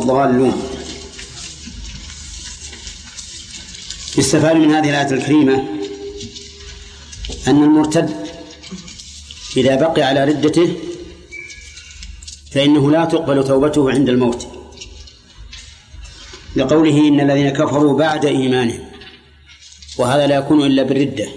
الضالون. يستفاد من هذه الآية الكريمة أن المرتد إذا بقي على ردته فإنه لا تقبل توبته عند الموت، لقوله إن الذين كفروا بعد إيمانهم، وهذا لا يكون إلا بالردة.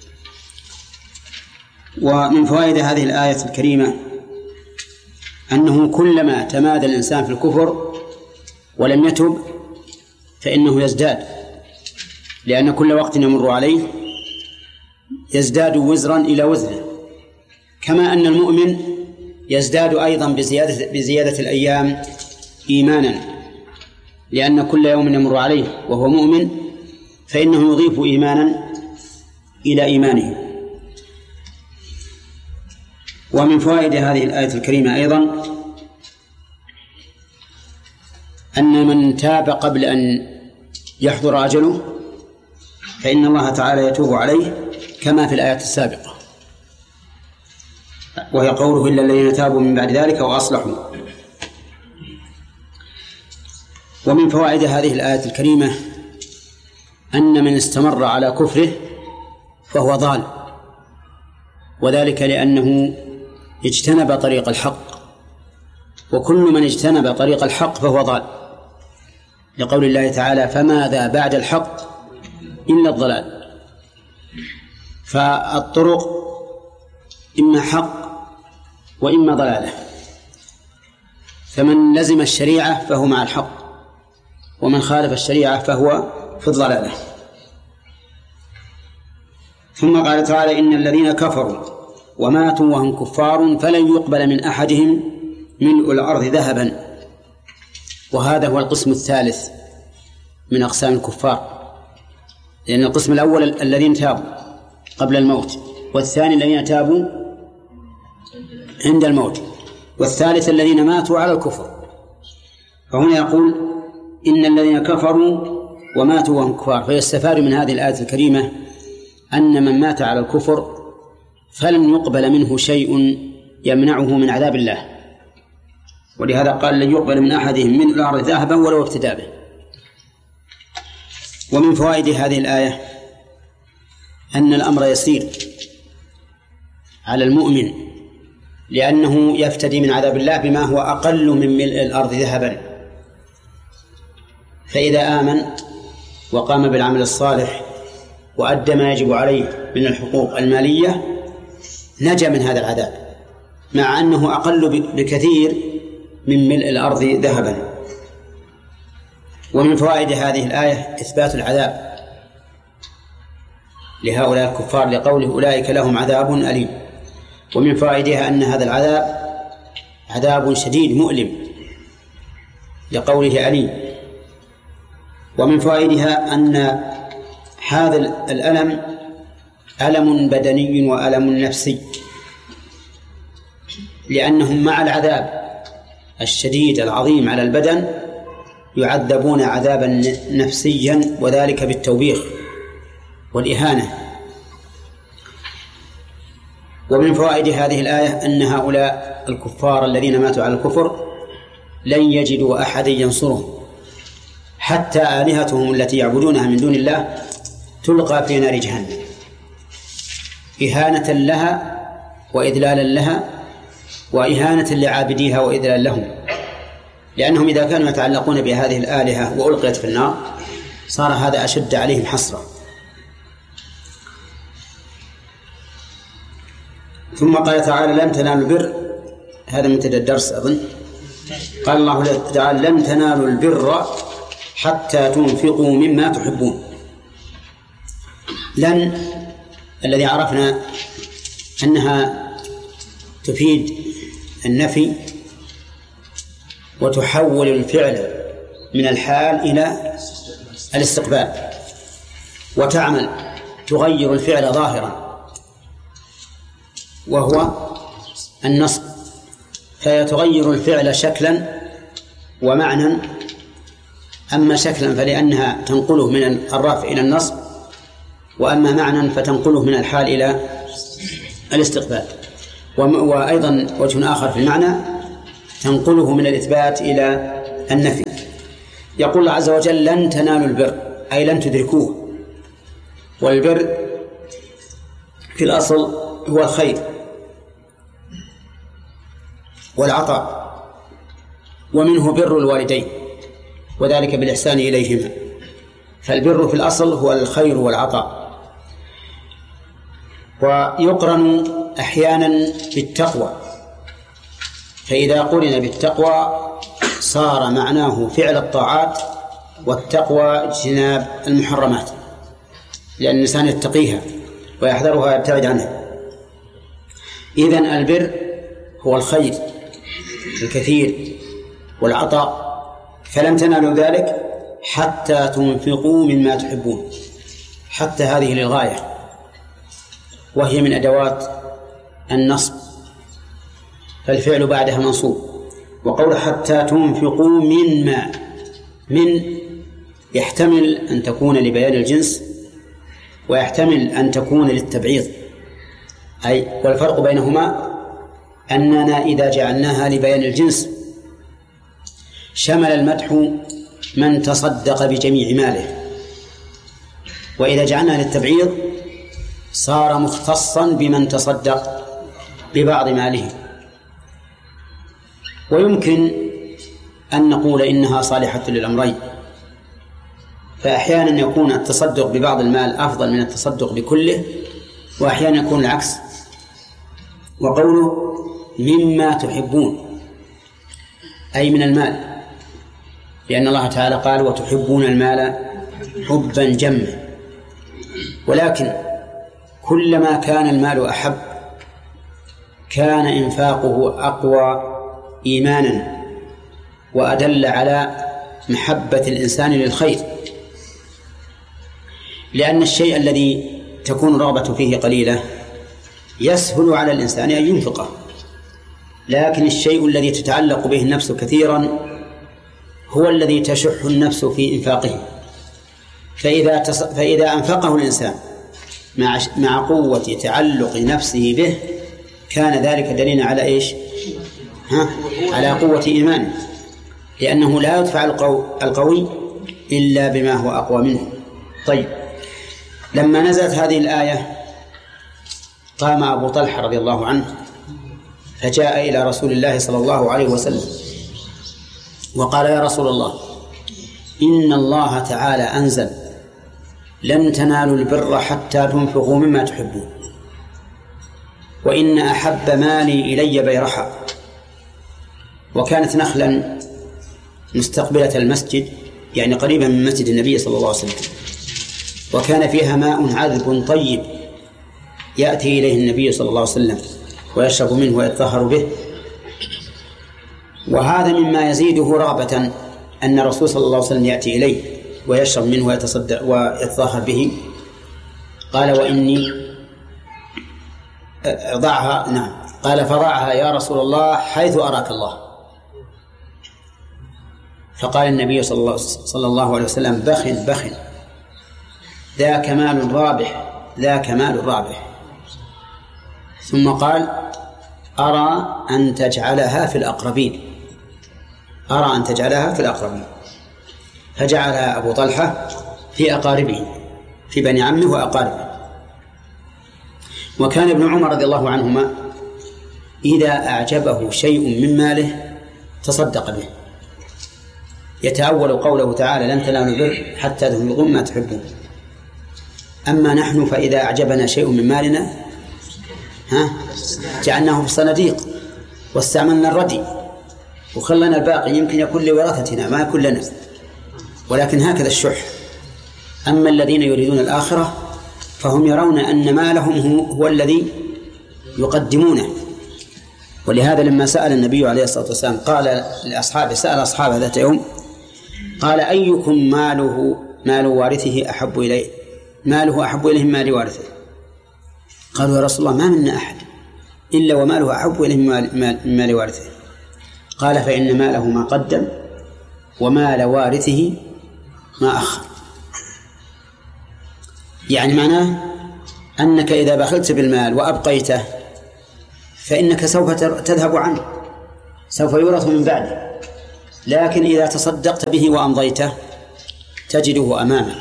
ومن فوائد هذه الآية الكريمة أنه كلما تمادى الإنسان في الكفر ولم يتب فإنه يزداد، لأن كل وقت يمر عليه يزداد وزرا إلى وزره، كما أن المؤمن يزداد أيضا بزيادة الأيام إيمانا، لأن كل يوم يمر عليه وهو مؤمن فإنه يضيف إيمانا إلى إيمانه. ومن فوائد هذه الآية الكريمة أيضا أن من تاب قبل أن يحضر أجله فإن الله تعالى يتوب عليه كما في الآيات السابقة، وهي قوله إلا الذين تابوا من بعد ذلك وأصلحوا. ومن فوائد هذه الآية الكريمة أن من استمر على كفره فهو ضال، وذلك لأنه اجتنب طريق الحق، وكل من اجتنب طريق الحق فهو ضال، لقول الله تعالى فماذا بعد الحق إلا الضلال. فالطرق إما حق وإما ضلالة، فمن لزم الشريعة فهو مع الحق، ومن خالف الشريعة فهو في الضلالة. ثم قال تعالى إن الذين كفروا وماتوا وهم كفار فلن يقبل من أحدهم ملء الأرض ذهبا، وهذا هو القسم الثالث من أقسام الكفار، لأن القسم الأول الذين تابوا قبل الموت، والثاني الذين تابوا عند الموت، والثالث الذين ماتوا على الكفر. فهنا يقول إن الذين كفروا وماتوا وهم كفار، فيستفاد من هذه الآية الكريمة أن من مات على الكفر فلن يقبل منه شيء يمنعه من عذاب الله، ولهذا قال لن يقبل من أحدهم من الأرض ذهبا ولو افتدى به. ومن فوائد هذه الآية أن الأمر يسير على المؤمن، لأنه يفتدي من عذاب الله بما هو أقل من ملء الأرض ذهبا. فإذا آمن وقام بالعمل الصالح وأدى ما يجب عليه من الحقوق المالية نجا من هذا العذاب، مع أنه أقل بكثير من ملء الأرض ذهبا. ومن فوائد هذه الآية إثبات العذاب لهؤلاء الكفار، لقوله أولئك لهم عذاب أليم. ومن فوائدها أن هذا العذاب عذاب شديد مؤلم، لقوله أليم. ومن فوائدها أن هذا الألم ألم بدني وألم نفسي، لأنهم مع العذاب الشديد العظيم على البدن يعذبون عذابا نفسيا، وذلك بالتوبيخ والإهانة. ومن فوائد هذه الآية أن هؤلاء الكفار الذين ماتوا على الكفر لن يجدوا أحدا ينصرهم، حتى آلهتهم التي يعبدونها من دون الله تلقى في نار جهنم إهانة لها وإذلالا لها، وإهانة لعابديها وإذلال لهم، لأنهم إذا كانوا يتعلقون بهذه الآلهة وألقيت في النار صار هذا أشد عليهم حسرة. ثم قال تعالى لن تنالوا البر، هذا منتدى الدرس أظن. قال الله تعالى لن تنالوا البر حتى تنفقوا مما تحبون. لن الذي عرفنا أنها تفيد النفي وتحول الفعل من الحال إلى الاستقبال، وتعمل تغير الفعل ظاهرا وهو النصب، فيتغير الفعل شكلا ومعنى. أما شكلا فلأنها تنقله من الرفع إلى النصب، وأما معنى فتنقله من الحال إلى الاستقبال. وأيضا وجه آخر في المعنى تنقله من الإثبات إلى النفي. يقول الله عز وجل لن تنالوا البر أي لن تدركوه، والبر في الأصل هو الخير والعطاء، ومنه بر الوالدين وذلك بالإحسان إليهما. فالبر في الأصل هو الخير والعطاء، ويقرن أحيانا بالتقوى، فإذا قرن بالتقوى صار معناه فعل الطاعات، والتقوى اجتناب المحرمات، لأن الإنسان يتقيها ويحذرها ويبتعد عنها. إذن البر هو الخير الكثير والعطاء، فلن تنالوا ذلك حتى تنفقوا مما تحبون. حتى هذه للغاية، وهي من أدوات النصب، فالفعل بعدها منصوب. وقول حتى تنفقوا مما، من يحتمل أن تكون لبيان الجنس ويحتمل أن تكون للتبعيض، أي والفرق بينهما أننا إذا جعلناها لبيان الجنس شمل المدح من تصدق بجميع ماله، وإذا جعلناها للتبعيض صار مختصا بمن تصدق ببعض ماله. ويمكن أن نقول إنها صالحة للأمرين، فأحيانا يكون التصدق ببعض المال أفضل من التصدق بكله، وأحيانا يكون العكس. وقوله مما تحبون أي من المال، لأن الله تعالى قال وتحبون المال حبا جما، ولكن كلما كان المال أحب كان إنفاقه أقوى إيمانا وأدل على محبة الإنسان للخير، لأن الشيء الذي تكون الرغبة فيه قليلة يسهل على الإنسان أن ينفقه، لكن الشيء الذي تتعلق به النفس كثيرا هو الذي تشح النفس في إنفاقه. فإذا أنفقه الإنسان مع قوة تعلق نفسه به كان ذلك دليلا على إيش؟ على قوة إيمانه، لأنه لا يدفع القوي إلا بما هو أقوى منه. طيب، لما نزلت هذه الآية قام أبو طلحة رضي الله عنه فجاء إلى رسول الله صلى الله عليه وسلم وقال يا رسول الله إن الله تعالى أنزل لن تنالوا البر حتى تنفقوا مما تحبون، وإن أحب مالي إلي بيرحة، وكانت نخلا مستقبلة المسجد يعني قريبا من مسجد النبي صلى الله عليه وسلم، وكان فيها ماء عذب طيب يأتي إليه النبي صلى الله عليه وسلم ويشرب منه ويتطهر به. وهذا مما يزيده رغبة أن الرسول صلى الله عليه وسلم يأتي إليه ويشرب منه ويتصدق ويتطهر به. قال وإني ضعها، نعم، قال فضعها يا رسول الله حيث أراك الله. فقال النبي صلى الله عليه وسلم بخ بخ، ذاك مال رابح، ذاك مال رابح. ثم قال أرى أن تجعلها في الأقربين، أرى أن تجعلها في الأقربين، فجعلها أبو طلحة في أقاربه، في بني عمه وأقاربه. وكان ابن عمر رضي الله عنهما إذا أعجبه شيء من ماله تصدق به، يتأول قوله تعالى لن تنالوا البر حتى تنفقوا مما تحبون. أما نحن فإذا أعجبنا شيء من مالنا جعلناه في الصناديق واستعملنا الردي وخلنا الباقي، يمكن يكون لورثتنا ما يكون لنا، ولكن هكذا الشح. أما الذين يريدون الآخرة فهم يرون أن مالهم هو الذي يقدمونه. ولهذا لما سأل النبي عليه الصلاة والسلام قال لأصحابه، سأل أصحابه ذات يوم قال أيكم مال وارثه أحب إليه، ماله أحب إليه من مال وارثه؟ قالوا يا رسول الله ما منا أحد إلا وماله أحب إليه من مال وارثه. قال فإن ماله ما قدم ومال وارثه ما أخر. يعني معناه أنك إذا بخلت بالمال وأبقيته فإنك سوف تذهب عنه، سوف يورث من بعده، لكن إذا تصدقت به وأمضيته تجده أمامك.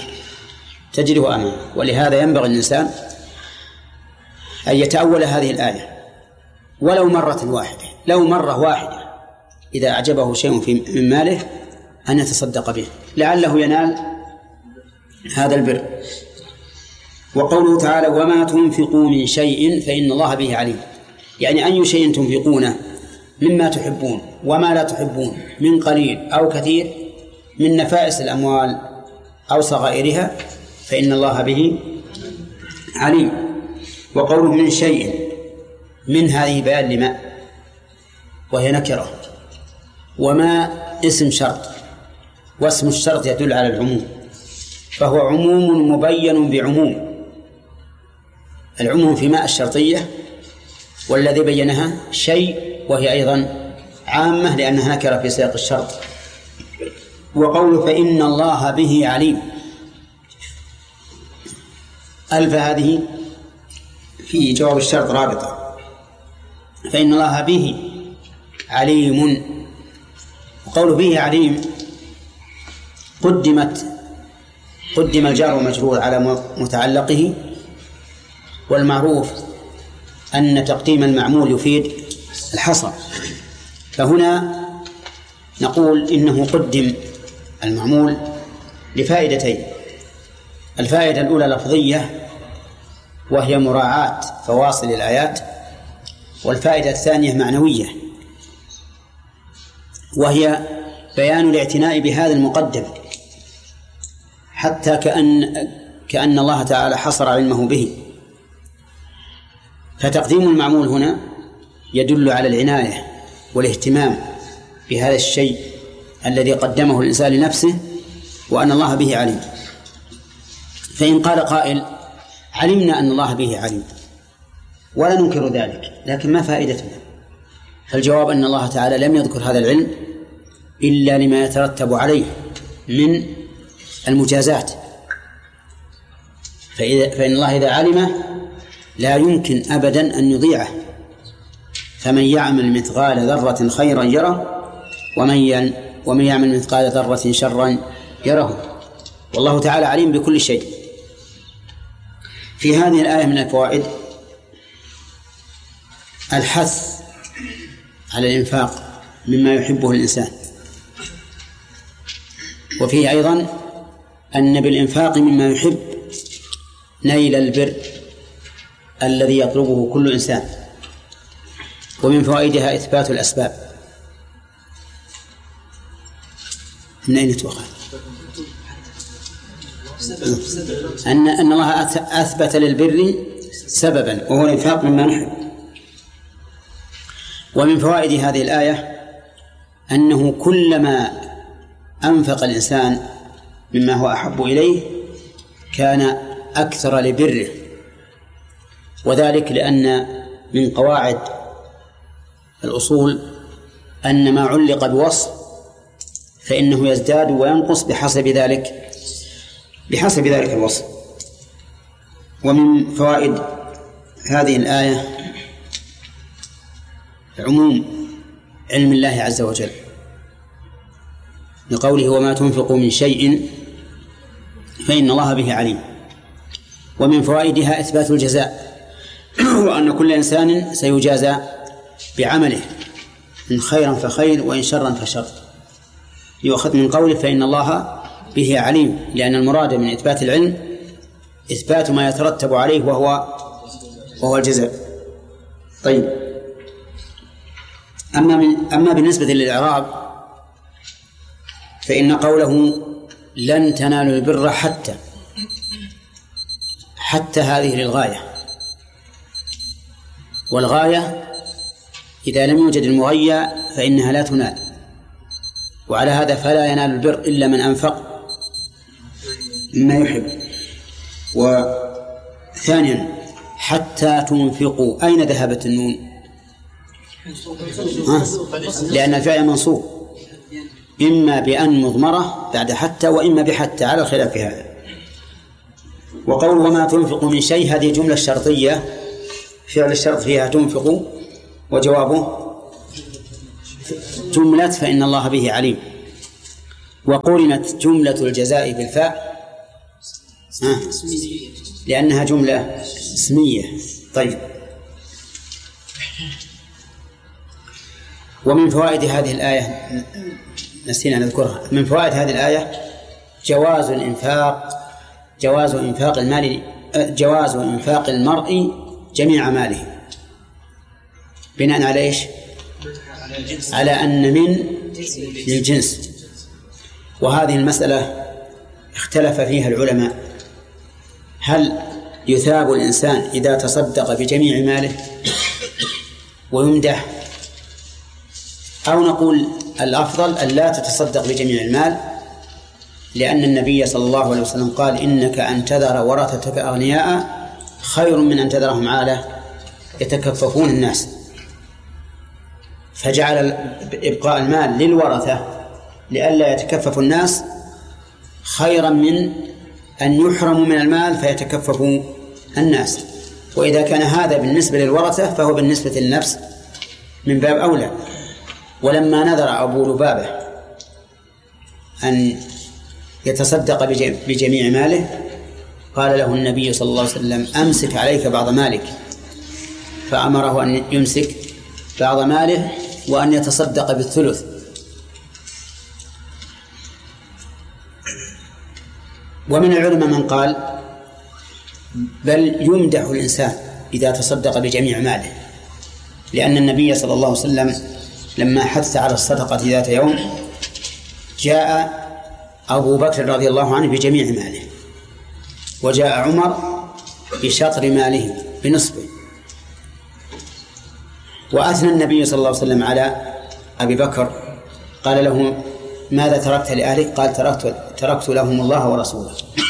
ولهذا ينبغي الإنسان أن يتأول هذه الآية ولو مرة واحدة، لو مرة واحدة إذا أعجبه شيء من ماله أن يتصدق به لعله ينال هذا البر. وقوله تعالى وما تنفقوا من شيء فإن الله به عليم، يعني أي شيء تنفقونه مما تحبون وما لا تحبون من قليل أو كثير من نفائس الأموال أو صغائرها فإن الله به عليم. وقوله من شيء، من هذه بيان لما وهي نكرة، وما اسم شرط، واسم الشرط يدل على العموم، فهو عموم مبين بعموم. العموم في ماء الشرطية والذي بينها شيء، وهي أيضا عامة لأنها نكرة في سياق الشرط. وقوله فإن الله به عليم، ألف هذه في جواب الشرط رابطة، فإن الله به عليم. وقوله به عليم قدم الجار والمجرور على متعلقه، والمعروف أن تقديم المعمول يفيد الحصر، فهنا نقول إنه قدم المعمول لفائدتين. الفائدة الأولى لفظية وهي مراعاة فواصل الآيات، والفائدة الثانية معنوية وهي بيان الاعتناء بهذا المقدم، حتى كأن الله تعالى حصر علمه به. فتقديم المعمول هنا يدل على العناية والاهتمام بهذا الشيء الذي قدمه الإنسان لنفسه وأن الله به عليم. فإن قال قائل علمنا أن الله به عليم ولا ننكر ذلك، لكن ما فائدته؟ فالجواب أن الله تعالى لم يذكر هذا العلم إلا لما يترتب عليه من المجازات، فإن الله إذا علمه لا يمكن أبدا أن يضيعه. فمن يعمل مثقال ذرة خيرا يره ومن يعمل مثقال ذرة شرا يره، والله تعالى عليم بكل شيء. في هذه الآية من الفوائد الحث على الإنفاق مما يحبه الإنسان، وفيه أيضا أن بالإنفاق مما يحب نيل البر الذي يطلبه كل إنسان. ومن فوائدها إثبات الأسباب. من أين تؤخذ؟ أن الله أثبت للبر سببا وهو الإنفاق مما نحب. ومن فوائد هذه الآية أنه كلما أنفق الإنسان مما هو أحب إليه كان أكثر لبره، وذلك لأن من قواعد الأصول أن ما علق بوصف فإنه يزداد وينقص بحسب ذلك الوصف. ومن فوائد هذه الآية عموم علم الله عز وجل لقوله وما تنفقوا من شيء فإن الله به عليم. ومن فوائدها إثبات الجزاء وأن كل إنسان سيجازى بعمله، إن خيرا فخير وإن شرا فشر، يؤخذ من قوله فإن الله به عليم، لأن المراد من إثبات العلم إثبات ما يترتب عليه وهو الجزاء. طيب، أما بالنسبة للإعراب فإن قوله لن تنالوا البر حتى هذه للغاية، والغاية إذا لم يوجد المغيى فإنها لا تنال، وعلى هذا فلا ينال البر إلا من أنفق مما يحب. وثانيا حتى تنفقوا، أين ذهبت النون؟ لأن الفعل منصوب إما بأن مضمرة بعد حتى وإما بحتى على الخلاف في هذا. وقول وما تنفقوا من شيء هذه جملة شرطية فعل الشرط فيها تنفقوا، وجوابه جملة فإن الله به عليم. وقرنت جملة الجزاء بالفاء لأنها جملة اسمية. طيب، ومن فوائد هذه الآية نسينا نذكرها، من فوائد هذه الآية جواز إنفاق المرء جميع ماله، بناء على إيش؟ على أن من للجنس. وهذه المسألة اختلف فيها العلماء، هل يثاب الإنسان إذا تصدق بجميع ماله ويمدح، أو نقول الأفضل أن لا تتصدق بجميع المال، لأن النبي صلى الله عليه وسلم قال إنك أن تذر ورثتك أغنياء خير من أن تذرهم عالة يتكففون الناس، فجعل إبقاء المال للورثة لئلا يتكفف الناس خيرا من أن يحرموا من المال فيتكففوا الناس. وإذا كان هذا بالنسبة للورثة فهو بالنسبة للنفس من باب أولى. ولما نذر أبو لبابة أن يتصدق بجميع ماله قال له النبي صلى الله عليه وسلم أمسك عليك بعض مالك، فأمره أن يمسك بعض ماله وأن يتصدق بالثلث. ومن العلماء من قال بل يمدح الإنسان إذا تصدق بجميع ماله، لأن النبي صلى الله عليه وسلم لما حث على الصدقة ذات يوم جاء أبو بكر رضي الله عنه بجميع ماله، وجاء عمر بشطر ماله بنصفه، وأثنى النبي صلى الله عليه وسلم على أبي بكر قال له ماذا تركت لأهلك؟ قال تركت لهم الله ورسوله.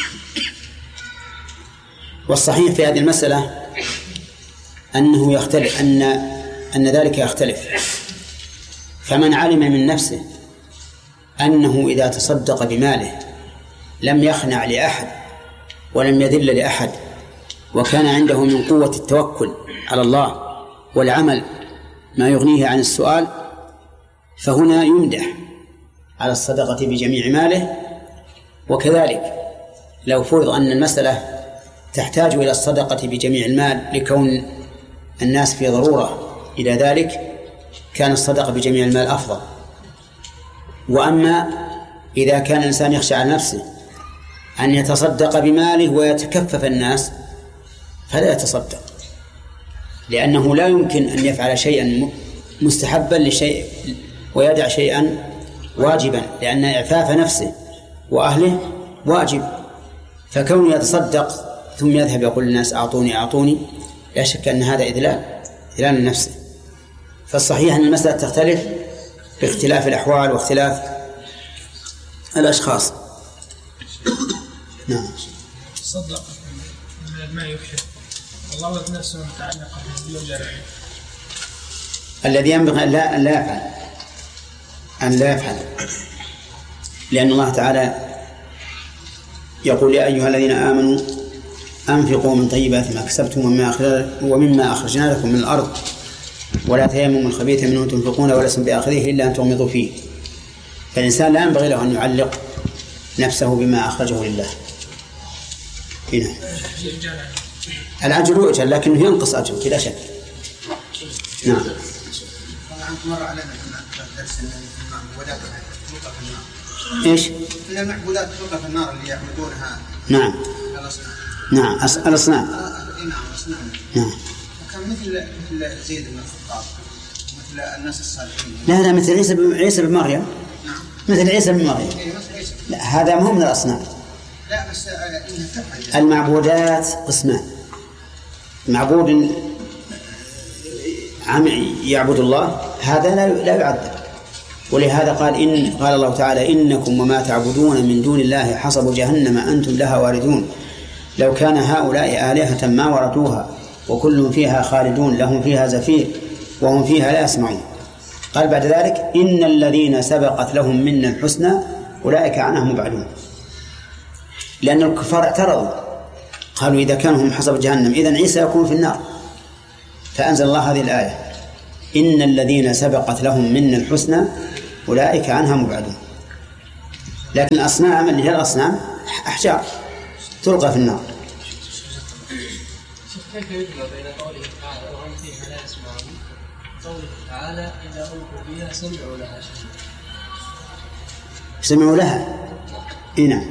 والصحيح في هذه المسألة أنه يختلف، أن ذلك يختلف. فمن علم من نفسه أنه إذا تصدق بماله لم يخنع لأحد ولم يذل لأحد، وكان عنده من قوة التوكل على الله والعمل ما يغنيه عن السؤال، فهنا يمدح على الصدقة بجميع ماله. وكذلك لو فرض أن المسألة تحتاج إلى الصدقة بجميع المال لكون الناس في ضرورة إلى ذلك، كان الصدقة بجميع المال أفضل. وأما إذا كان الإنسان يخشى على نفسه أن يتصدق بماله ويتكفف الناس فلا يتصدق، لأنه لا يمكن أن يفعل شيئا مستحبا لشيء ويدع شيئا واجبا، لأن إعفاف نفسه وأهله واجب. فكونه يتصدق ثم يذهب يقول للناس أعطوني لا شك أن هذا إذلال لنفسه. فالصحيح أن المسألة تختلف باختلاف الأحوال واختلاف الأشخاص. نعم. صدق ما يكشف الله نفسه متعلقة بالجرح. الذي ينبغي أن لا يفعل، لأن الله تعالى يقول يا أيها الذين آمنوا أنفقوا من طيبات ما كسبتم ومما أخرجنا لكم من الأرض ولا تيمموا الخبيث منه تنفقون ولستم بآخذه إلا أن تغمضوا فيه. فالإنسان لا ينبغي له أن يعلق نفسه بما أخرجه لله. هنا الأجر يؤجر لكنه ينقص أجر بلا شك. نعم. مر علينا في درس المعبودات تلقى في النار. إيش؟ المعبودات تلقى في النار اللي يعبدونها. نعم. نعم الأصنام. نعم الأصنام. نعم. وكان مثل زيد بن الخطاب مثل الناس الصالحين. لا مثل عيسى بن مريم. نعم. مثل عيسى بن مريم. لا هذا مو من الأصنام. لا بس إنها تفعل. المعبودات قسمان: معبود يعبد الله هذا لا يعذب، ولهذا قال الله تعالى إنكم وما تعبدون من دون الله حصب جهنم أنتم لها واردون لو كان هؤلاء آلهة ما وردوها وكل فيها خالدون لهم فيها زفير وهم فيها لا يسمعون. قال بعد ذلك إن الذين سبقت لهم منا الحسنى أولئك عنها مبعدون، لأن الكفار اعترضوا قالوا إذا كانوا هم حصب جهنم إذن عيسى يكون في النار، فأنزل الله هذه الآية إن الذين سبقت لهم منا الحسنى أولئك عنها مبعدون. لكن الأصنام اللي هي الأصنام أحجار تلقى في النار. كيف يجمع بين قوله تعالى وهم فيها لا يسمعون قوله تعالى إذا ألقوا فيها سمعوا لها شيئا؟ سمعوا لها. نعم.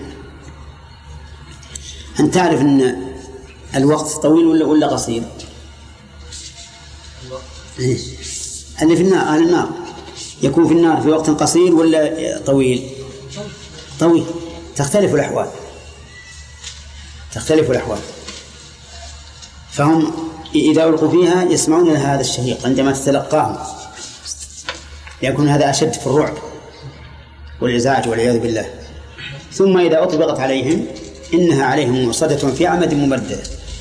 أنت تعرف أن الوقت طويل ولا قصير؟ إيه؟ اللي في النار، أهل النار يكون في النار في وقت قصير ولا طويل؟ طويل. تختلف الأحوال. فهم إذا ألقوا فيها يسمعون لها هذا الشهيق عندما تتلقاهم، يكون هذا أشد في الرعب والإزعاج والعياذ بالله. ثم إذا أطبقت عليهم إنها عليهم مرصدة في عمد ممددة.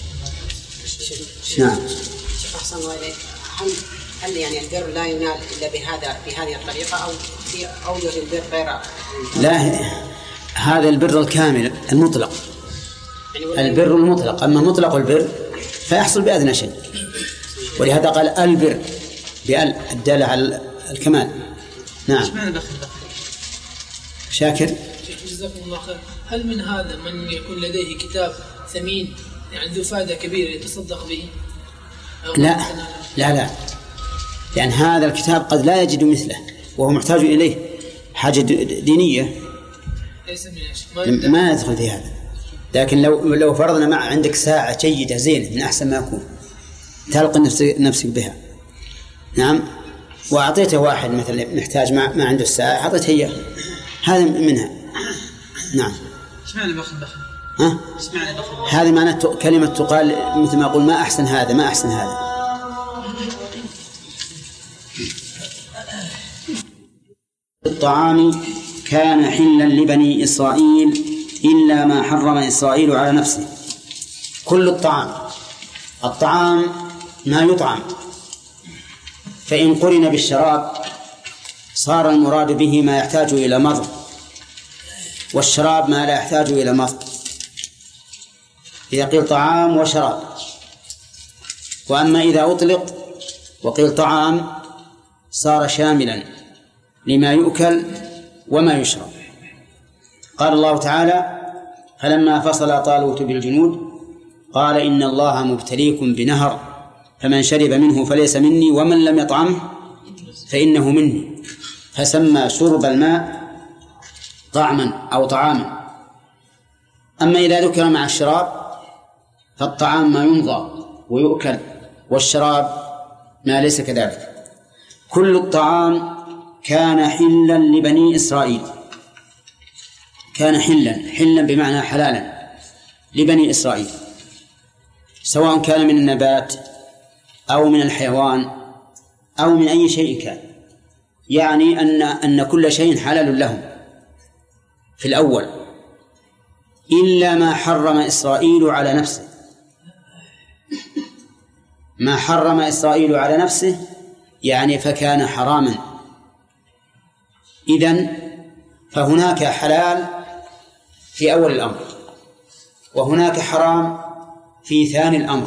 نعم. أحسن الله إليك. هل يعني البر لا ينال إلا بهذه الطريقة أو في أوجه البر غير؟ لا، هذا البر الكامل المطلق، البر المطلق. أما مطلق البر فيحصل بأدنى شيء، ولهذا قال البر بأل الدالة على الكمال. نعم. شاكر. جزاكم الله خير. هل من هذا من يكون لديه كتاب ثمين يعني ذو فائدة كبيرة يتصدق به؟ لا، لأن هذا الكتاب قد لا يجد مثله وهو محتاج إليه حاجة دينية، ما يدخل في هذا. لكن لو فرضنا مع عندك ساعة جيدة زينة من أحسن ما يكون تلقى نفسك بها. نعم. وأعطيته واحد مثلا محتاج ما عنده الساعة أعطيته إياه، هذا منها. نعم. هذه معنى كلمة تقال مثل ما أقول ما أحسن هذا. الطعام كان حلا لبني إسرائيل إلا ما حرم إسرائيل على نفسه. كل الطعام ما يطعم، فإن قرن بالشراب صار المراد به ما يحتاج إلى مضغ، والشراب ما لا يحتاج إلى مضغ. إذا قيل طعام وشراب. وأما إذا أطلق وقيل طعام صار شاملا لما يؤكل وما يشرب. قال الله تعالى: فلما فصل طالوت بالجنود قال إن الله مبتليكم بنهر فمن شرب منه فليس مني ومن لم يطعمه فإنه مني، فسمى شرب الماء طعما أو طعاما. أما إذا ذكر مع الشراب فالطعام ما يمضغ ويؤكل، والشراب ما ليس كذلك. كل الطعام كان حلا لبني إسرائيل. كان حلا بمعنى حلالا لبني إسرائيل، سواء كان من النبات أو من الحيوان أو من أي شيء كان، يعني أن كل شيء حلال لهم في الأول، إلا ما حرم إسرائيل على نفسه. ما حرم إسرائيل على نفسه يعني فكان حراما. إذن فهناك حلال في أول الأمر، وهناك حرام في ثاني الأمر.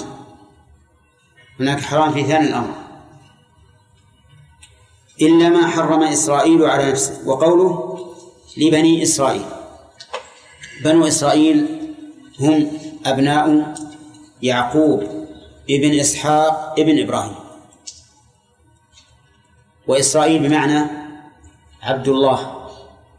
إلا ما حرم إسرائيل على نفسه. وقوله لبني إسرائيل، بنو إسرائيل هم أبناء يعقوب ابن إسحاق ابن إبراهيم. وإسرائيل بمعنى عبد الله،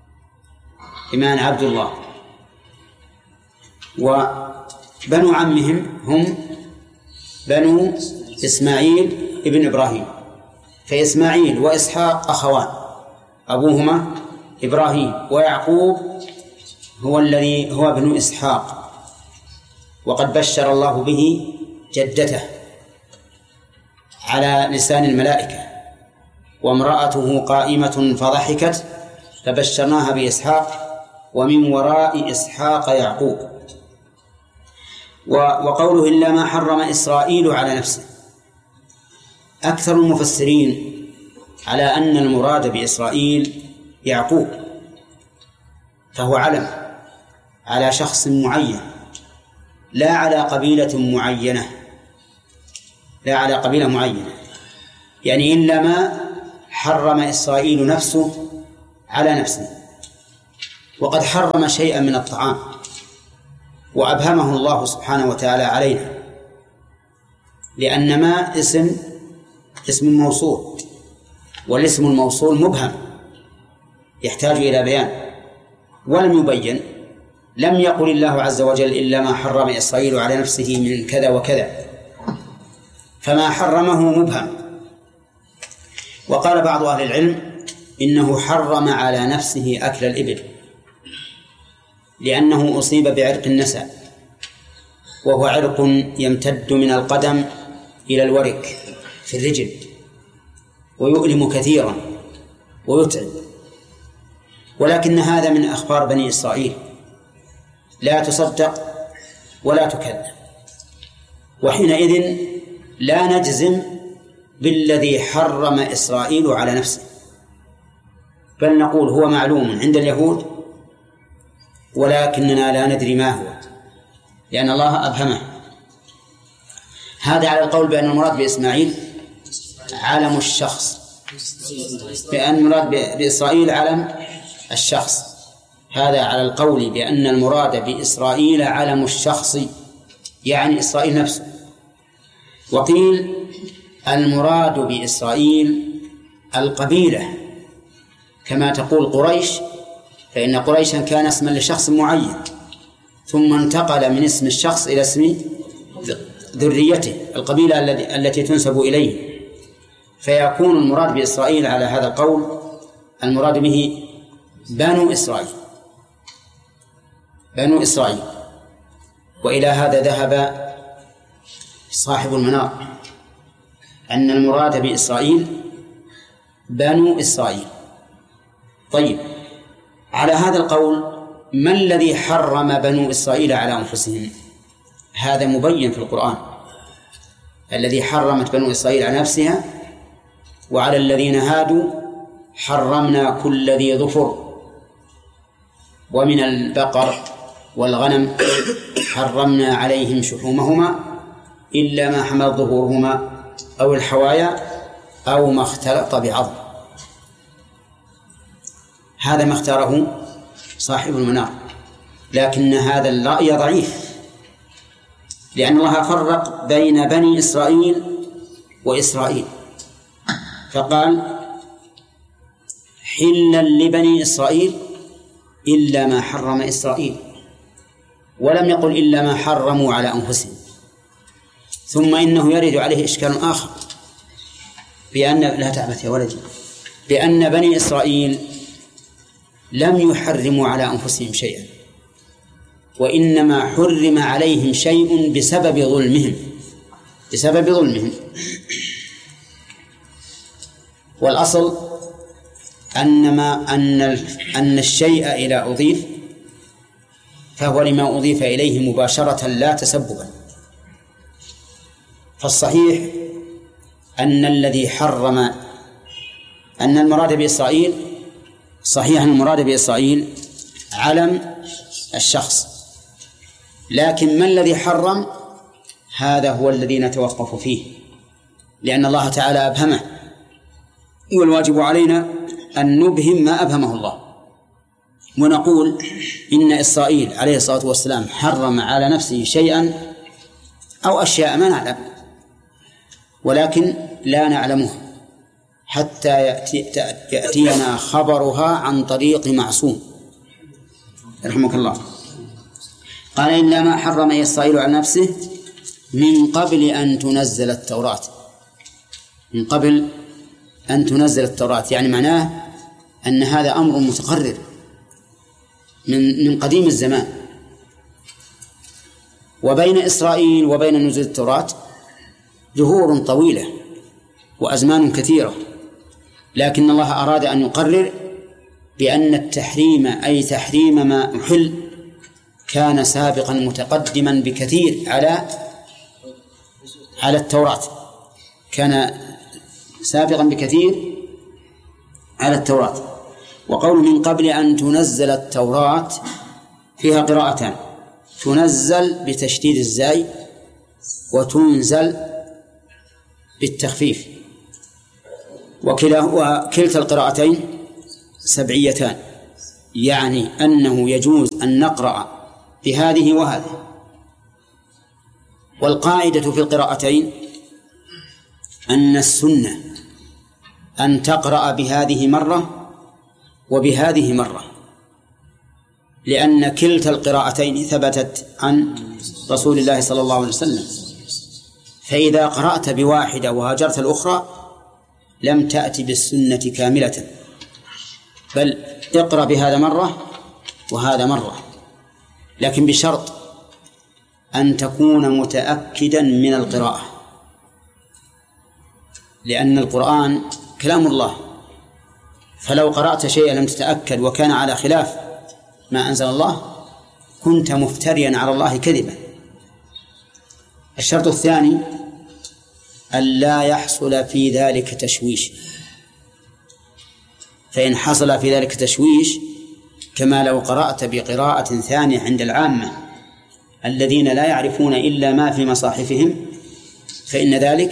وبنو عمهم هم بنو إسماعيل ابن إبراهيم. فإسماعيل وإسحاق أخوان، أبوهما إبراهيم، ويعقوب هو بنو إسحاق، وقد بشر الله به جدته على لسان الملائكة: وامرأته قائمة فضحكت فبشرناها بإسحاق ومن وراء إسحاق يعقوب. وقوله إلا ما حرم إسرائيل على نفسه، أكثر المفسرين على أن المراد بإسرائيل يعقوب، فهو علم على شخص معين لا على قبيلة معينة، يعني إلا ما حرم إسرائيل نفسه على نفسه. وقد حرم شيئا من الطعام وأبهمه الله سبحانه وتعالى علينا، لأن ما اسم موصول، والاسم الموصول مبهم يحتاج إلى بيان ولم يبين. لم يقل الله عز وجل إلا ما حرم إسرائيل على نفسه من كذا وكذا، فما حرمه مبهم. وقال بعض أهل العلم إنه حرم على نفسه أكل الإبل لأنه أصيب بعرق النسى، وهو عرق يمتد من القدم إلى الورك في الرجل ويؤلم كثيرا ويتعب، ولكن هذا من أخبار بني إسرائيل لا تصدق ولا تكذب، وحينئذ لا نجزم بالذي حرم إسرائيل على نفسه، بل نقول هو معلوم عند اليهود ولكننا لا ندري ما هو لأن الله أبهمه. هذا على القول بأن المراد بإسماعيل علم الشخص، بأن المراد بإسرائيل علم الشخص، هذا على القول بأن المراد بإسرائيل علم الشخص يعني إسرائيل نفسه. وقيل المراد بإسرائيل القبيلة كما تقول قريش، فإن قريشا كان اسما لشخص معين ثم انتقل من اسم الشخص إلى اسم ذريته القبيلة التي تنسب إليه، فيكون المراد بإسرائيل على هذا القول المراد به بنو إسرائيل. وإلى هذا ذهب صاحب المنار أن المراد بإسرائيل بنو إسرائيل. طيب، على هذا القول ما الذي حرم بنو إسرائيل على أنفسهم؟ هذا مبين في القرآن، الذي حرمت بنو إسرائيل على نفسها وعلى الذين هادوا حرمنا كل ذي ظفر، ومن البقر والغنم حرمنا عليهم شحومهما إلا ما حملت ظهورهما أو الحوايا أو ما اختلط بعظم. هذا ما اختاره صاحب المنار، لكن هذا الرأي ضعيف، لأن الله فرق بين بني إسرائيل وإسرائيل، فقال حلا لبني إسرائيل إلا ما حرم إسرائيل، ولم يقل إلا ما حرموا على أنفسهم. ثم إنه يرد عليه إشكال آخر، بأن لا تعبث يا ولدي، بأن بني إسرائيل لم يحرموا على أنفسهم شيئا، وإنما حرم عليهم شيء بسبب ظلمهم. والأصل أن الشيء إذا أضيف فهو لما أضيف إليه مباشرة لا تسببا. فالصحيح أن الذي حرم أن المراد بإسرائيل صحيح أن المراد بإسرائيل علم الشخص، لكن ما الذي حرم؟ هذا هو الذي نتوقف فيه، لأن الله تعالى أبهمه، والواجب علينا أن نبهم ما أبهمه الله، ونقول إن إسرائيل عليه الصلاة والسلام حرم على نفسه شيئا أو أشياء ما نعلم، ولكن لا نعلمها حتى يأتينا خبرها عن طريق معصوم رحمك الله. قال إلا ما حرم إسرائيل على نفسه من قبل أن تنزل التوراة. من قبل أن تنزل التوراة يعني معناه أن هذا أمر متقرر من قديم الزمان، وبين إسرائيل وبين نزول التوراة دهور طويلة وأزمان كثيرة، لكن الله أراد أن يقرر بأن التحريم أي تحريم ما أحل كان سابقا متقدما بكثير على التوراة، كان سابقا بكثير على التوراة. وقول من قبل أن تنزل التوراة فيها قراءتان، تنزل بتشديد الزاي وتنزل بالتخفيف، وكلتا القراءتين سبعيتان، يعني أنه يجوز أن نقرأ بهذه وهذه. والقاعدة في القراءتين أن السنة أن تقرأ بهذه مرة وبهذه مرة، لأن كلتا القراءتين ثبتت عن رسول الله صلى الله عليه وسلم. فإذا قرأت بواحدة وهجرت الأخرى لم تأتي بالسنة كاملة، بل اقرأ بهذا مرة وهذا مرة، لكن بشرط أن تكون متأكدا من القراءة، لأن القرآن كلام الله، فلو قرأت شيئا لم تتأكد وكان على خلاف ما أنزل الله كنت مفتريا على الله كذبا. الشرط الثاني أن لا يحصل في ذلك تشويش، فإن حصل في ذلك تشويش كما لو قرأت بقراءة ثانية عند العامة الذين لا يعرفون إلا ما في مصاحفهم فإن ذلك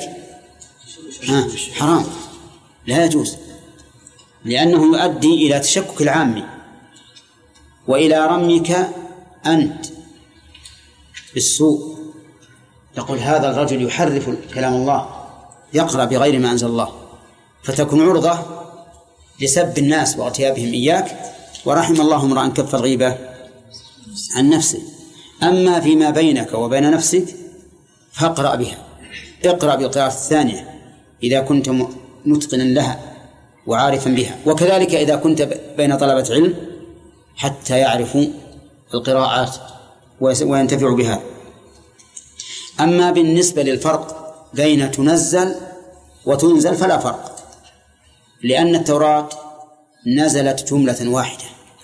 حرام لا يجوز، لأنه يؤدي إلى تشكك العام وإلى رميك أنت بالسوء. يقول هذا الرجل يحرف كلام الله، يقرأ بغير ما أنزل الله، فتكون عرضة لسب الناس واغتيابهم إياك. ورحم الله امرأ كف الغيبة عن نفسه. أما فيما بينك وبين نفسك فاقرأ بها، اقرأ بالقراءة الثانية إذا كنت متقنا لها وعارفا بها، وكذلك إذا كنت بين طلبة علم حتى يعرفوا القراءات وينتفعوا بها. أما بالنسبة للفرق بين تنزل وتنزل فلا فرق، لأن التوراة نزلت جملة واحدة،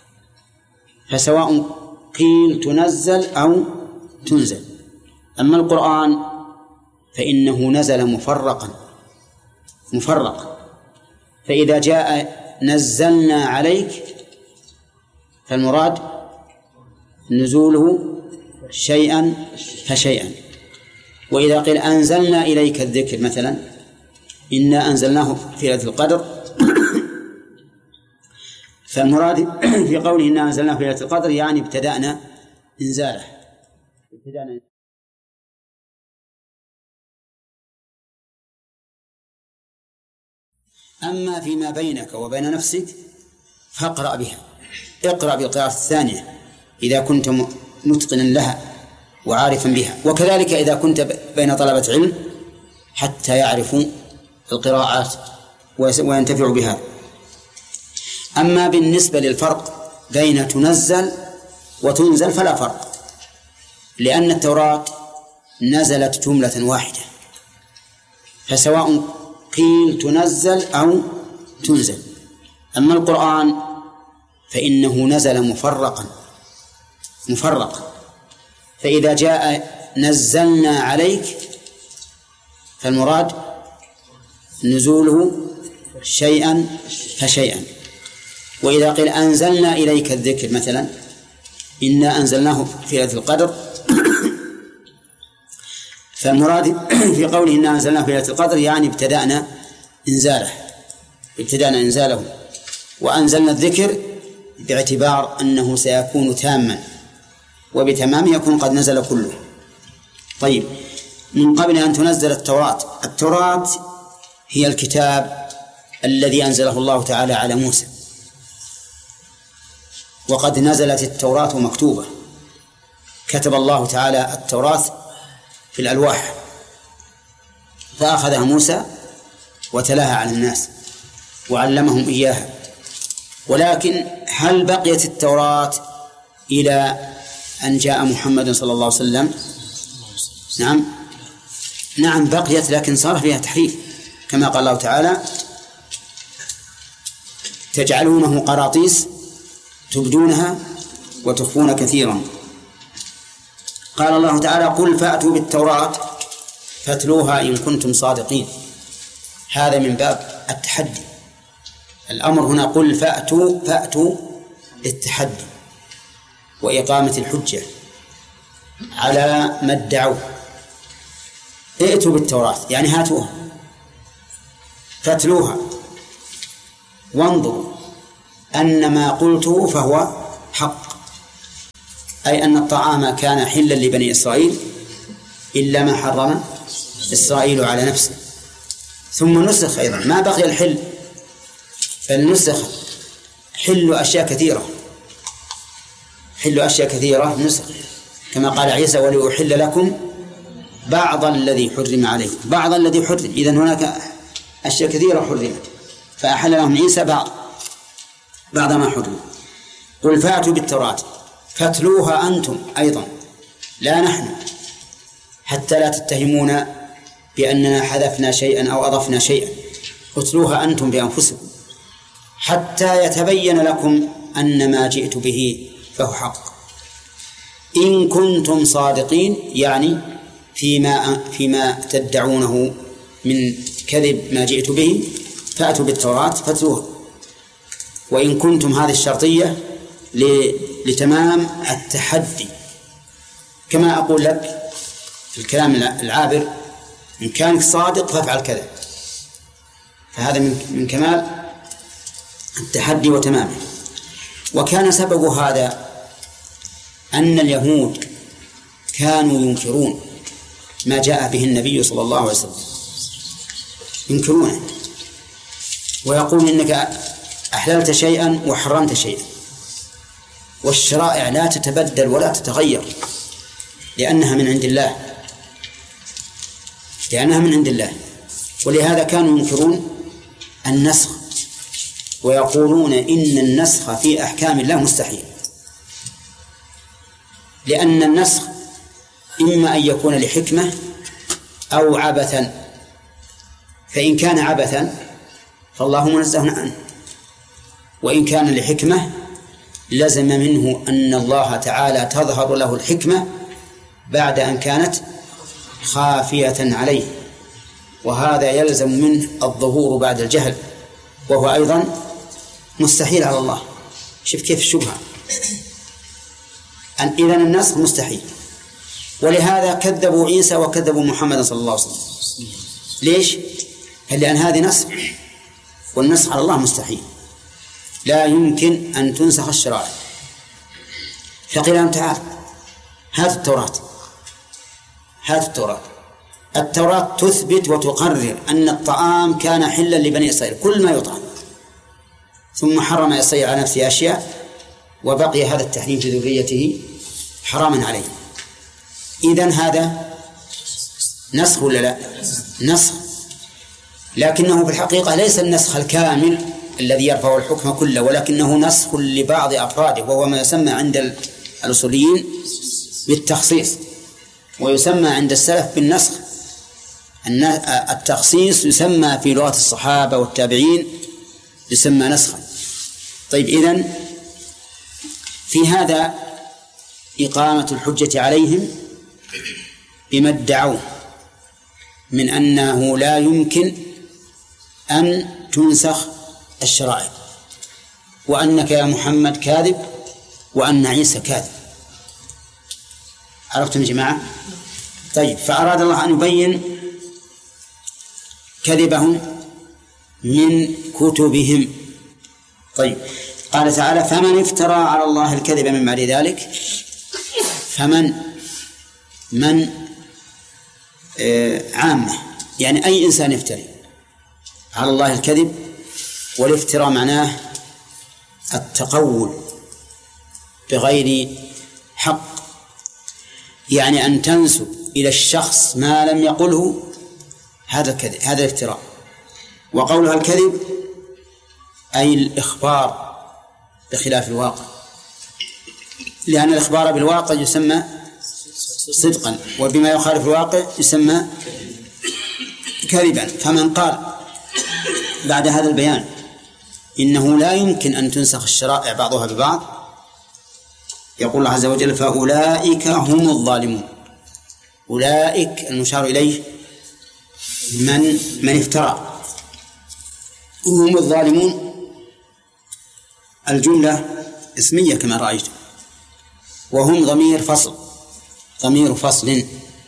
فسواء قيل تنزل أو تنزل. أما القرآن فإنه نزل مفرقا، فإذا جاء نزلنا عليك فالمراد نزوله شيئا فشيئا. وإذا قيل أنزلنا إليك الذكر مثلا إنا أنزلناه في ليلة القدر فالمراد في قوله إنا أنزلناه في ليلة القدر يعني ابتدأنا إنزاله. أما فيما بينك وبين نفسك فاقرأ بها، اقرأ بالقراءة الثانية إذا كنت متقنا لها وعارفا بها، وكذلك إذا كنت بين طلبة علم حتى يعرفوا القراءات وينتفعوا بها. أما بالنسبة للفرق بين تنزل وتنزل فلا فرق، لأن التوراة نزلت جملة واحدة، فسواء قيل تنزل أو تنزل. أما القرآن فإنه نزل مفرقا، فإذا جاء نزلنا عليك فالمراد نزوله شيئا فشيئا. وإذا قيل أنزلنا إليك الذكر مثلا إنا أنزلناه في ليلة القدر فالمراد في قوله إنا أنزلناه في ليلة القدر يعني ابتدأنا إنزاله، وأنزلنا الذكر باعتبار أنه سيكون تاما، وبتمامه يكون قد نزل كله. طيب، من قبل أن تنزل التوراة هي الكتاب الذي أنزله الله تعالى على موسى، وقد نزلت التوراة مكتوبة، كتب الله تعالى التوراة في الألواح فأخذها موسى وتلاها على الناس وعلمهم إياها. ولكن هل بقيت التوراة إلى أن جاء محمد صلى الله عليه وسلم؟ نعم بقيت، لكن صار فيها تحريف، كما قال الله تعالى تجعلونه قراطيس تبدونها وتخفون كثيرا. قال الله تعالى قل فأتوا بالتوراة فاتلوها إن كنتم صادقين. هذا من باب التحدي، الأمر هنا قل فأتوا للتحدي وإقامة الحجة على ما ادعوا. ائتوا بالتوراة يعني هاتوها، فاتلوها وانظروا أن ما قلته فهو حق، أي أن الطعام كان حلا لبني إسرائيل إلا ما حرم إسرائيل على نفسه. ثم نسخ أيضا، ما بقي الحل بل نسخ حل أشياء كثيرة، حل أشياء كثيرة نسخ، كما قال عيسى ولأحل لكم بعض الذي حرم عليكم، بعض الذي حرم، إذن هناك أشياء كثيرة حرمت فأحل لهم عيسى بعض ما حرم. قل فاتوا بالتوراة فاتلوها أنتم أيضا لا نحن، حتى لا تتهمون بأننا حذفنا شيئا أو أضفنا شيئا، اتلوها أنتم بأنفسكم حتى يتبين لكم أن ما جئت به فهو حق إن كنتم صادقين، يعني فيما تدعونه من كذب ما جئت به، فأتوا بالتوراة فاتلوها. وإن كنتم، هذه الشرطية لتمام التحدي، كما أقول لك في الكلام العابر إن كانك صادق فافعل كذا، فهذا من كمال التحدي وتمامه. وكان سبب هذا أن اليهود كانوا ينكرون ما جاء به النبي صلى الله عليه وسلم، ينكرونه ويقول إنك أحللت شيئا وحرمت شيئا، والشرائع لا تتبدل ولا تتغير لأنها من عند الله، ولهذا كانوا ينكرون النسخ ويقولون إن النسخ في أحكام الله مستحيل، لأن النسخ إما أن يكون لحكمة أو عبثا، فإن كان عبثا فالله منزه عنه، وإن كان لحكمة لزم منه أن الله تعالى تظهر له الحكمة بعد أن كانت خافية عليه، وهذا يلزم منه الظهور بعد الجهل، وهو أيضا مستحيل على الله. شوف كيف الشبهة، إذن النسخ مستحيل، ولهذا كذبوا عيسى وكذبوا محمد صلى الله عليه وسلم. ليش؟ لأن هذه نسخ، والنسخ على الله مستحيل، لا يمكن أن تنسخ الشرائع. فقيل لهم تعال هات التوراة تثبت وتقرر أن الطعام كان حلا لبني إسرائيل كل ما يطعم، ثم حرم إسرائيل على نفسه أشياء وبقي هذا التحريم في ذريته حراما عليه. إذن هذا نسخ ولا لا؟ نسخ، لكنه في الحقيقة ليس النسخ الكامل الذي يرفع الحكم كله، ولكنه نسخ لبعض أفراده، وهو ما يسمى عند الأصوليين بالتخصيص، ويسمى عند السلف بالنسخ. التخصيص يسمى في لغة الصحابة والتابعين يسمى نسخا. طيب، إذن في هذا إقامة الحجة عليهم بما ادعوه من أنه لا يمكن أن تنسخ الشرائع، وأنك يا محمد كاذب وأن عيسى كاذب. عرفتم يا جماعة؟ طيب، فأراد الله أن يبين كذبهم من كتبهم. طيب، قال تعالى فمن افترى على الله الكذب من بعد ذلك، فمن عامة، يعني أي إنسان يفتري على الله الكذب، والافتراء معناه التقول بغير حق، يعني أن تنسب إلى الشخص ما لم يقله، هذا الكذب، هذا الافتراء. وقولها الكذب أي الإخبار بخلاف الواقع، لأن الإخبار بالواقع يسمى صدقا، وبما يخالف الواقع يسمى كذبا. فمن قال بعد هذا البيان إنه لا يمكن أن تنسخ الشرائع بعضها ببعض، يقول الله عز وجل فأولئك هم الظالمون. أولئك المشار إليه من افترى، هم الظالمون. الجملة اسمية كما رأيت، وهم ضمير فصل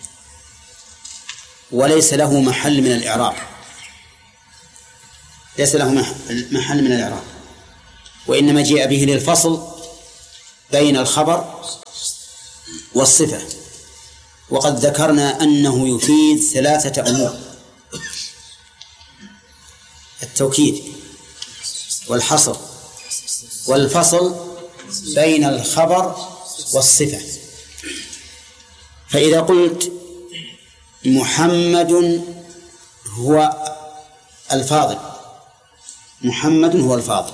وليس له محل من الإعراب، وإنما جاء به للفصل بين الخبر والصفة. وقد ذكرنا أنه يفيد 3 أمور: التوكيد والحصر والفصل بين الخبر والصفة. فإذا قلت محمد هو الفاضل، محمد هو الفاضل،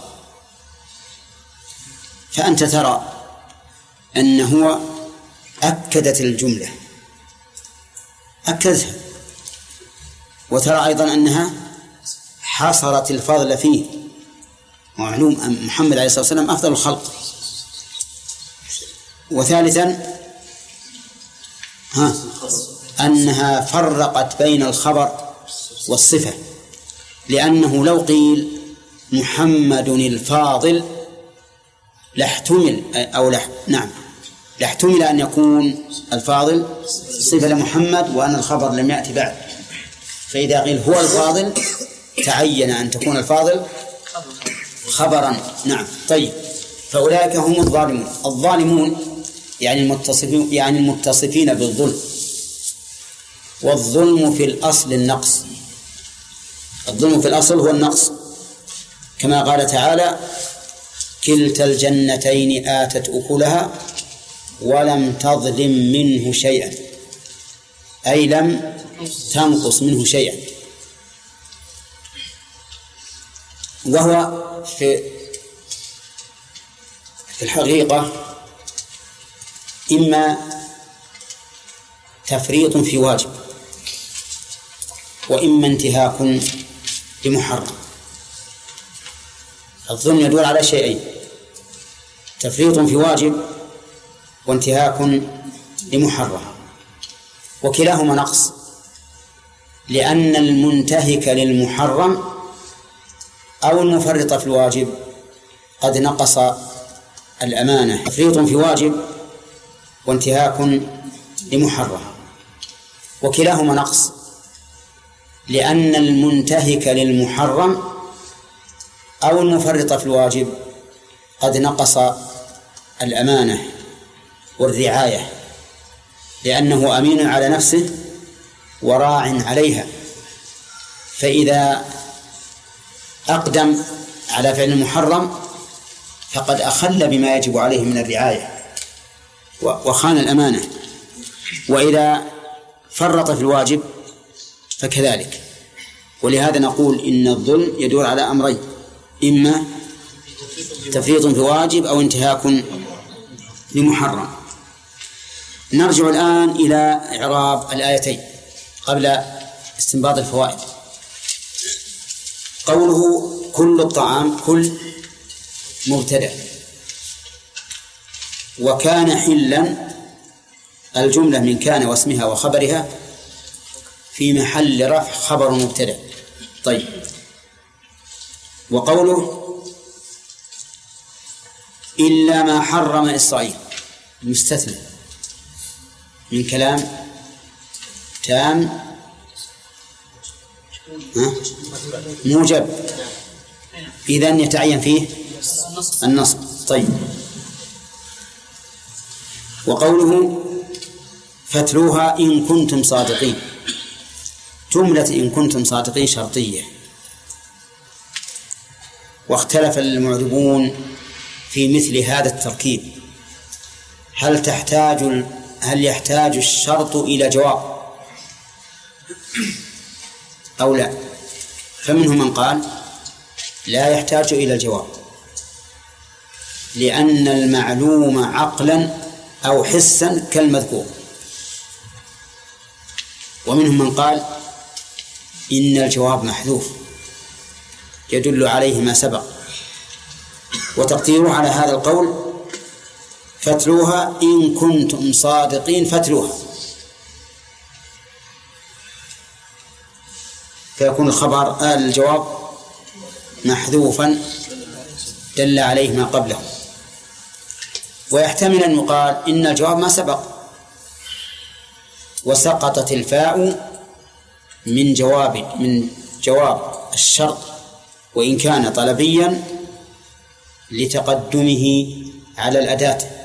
فأنت ترى أنه أكدت الجملة، أكدتها، وترى أيضا أنها حصرت الفضل فيه. ومعلوم أن محمد عليه الصلاة والسلام أفضل الخلق. وثالثا أنها فرقت بين الخبر والصفة، لأنه لو قيل محمد الفاضل لاحتمل لاحتمل أن يكون الفاضل صفة لمحمد وأن الخبر لم يأتي بعد. فإذا قيل هو الفاضل تعين أن تكون الفاضل خبرا. نعم. طيب، فأولئك هم الظالمون. الظالمون يعني المتصفين بالظلم، والظلم في الأصل النقص. الظلم في الأصل هو النقص، كما قال تعالى: كلتا الجنتين آتت أكلها ولم تظلم منه شيئا، أي لم تنقص منه شيئا. وهو في الحقيقة إما تفريط في واجب، وإما انتهاك لمحرم. الظلم يدور على شيئين: تفريط في واجب وانتهاك لمحرم، وكلاهما نقص، لأن المنتهك للمحرم أو المفرط في الواجب قد نقص الأمانة. تفريط في واجب وانتهاك لمحرم، وكلاهما نقص، لأن المنتهك للمحرم أو المفرط في الواجب قد نقص الأمانة والرعاية، لأنه أمين على نفسه وراع عليها. فإذا أقدم على فعل المحرم فقد أخل بما يجب عليه من الرعاية وخان الأمانة، وإذا فرط في الواجب فكذلك. ولهذا نقول إن الظلم يدور على أمرين: إما تفريط في واجب أو انتهاك لمحرم. نرجع الآن إلى إعراب الآيتين قبل استنباط الفوائد. قوله كل الطعام، كل مبتدأ، وكان حلا الجملة من كان واسمها وخبرها في محل رفع خبر مبتدأ. طيب، وقوله إلا ما حرم إسرائيل مستثنى من كلام تام موجب، إذن يتعين فيه النصب. طيب، وقوله فاتلوها إن كنتم صادقين، جملة إن كنتم صادقين شرطية، واختلف المعربون في مثل هذا التركيب، هل يحتاج الشرط إلى جواب أو لا؟ فمنهم من قال لا يحتاج إلى الجواب، لأن المعلوم عقلا أو حسا كالمذكور. ومنهم من قال إن الجواب محذوف يدل عليه ما سبق. وتقديره على هذا القول فاتلوها إن كنتم صادقين، فاتلوها، فيكون الخبر الجواب محذوفا دل عليه ما قبله. ويحتمل أن يقال إن الجواب ما سبق وسقطت الفاء من جواب الشرط، وإن كان طلبيا لتقدمه على الأداة.